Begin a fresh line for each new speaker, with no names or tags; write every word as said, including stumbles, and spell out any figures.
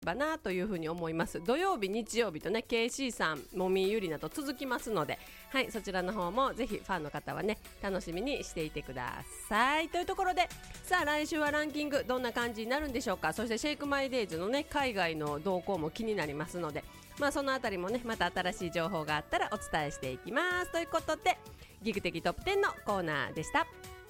ばなというふうに思います。土曜日日曜日とね ケーシー さん、もみゆりなど続きますので、はい、そちらの方もぜひファンの方はね楽しみにしていてくださいというところで、さあ来週はランキングどんな感じになるんでしょうか。そしてシェイクマイデイズのね海外の動向も気になりますので、まあそのあたりもねまた新しい情報があったらお伝えしていきますということで、ギグ的トップじゅうのコーナーでした。